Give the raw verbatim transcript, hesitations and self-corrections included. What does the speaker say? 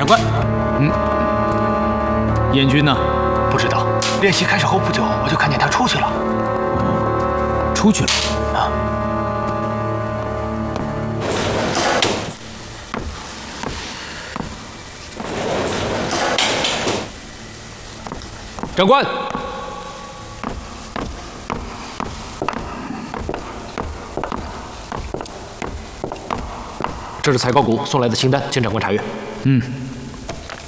官，嗯，燕军呢？ 不知道。练习开始后不久，我就看见他出去了。 出去了。 啊。 长官，这是采购股送来的清单，请长官查阅。嗯。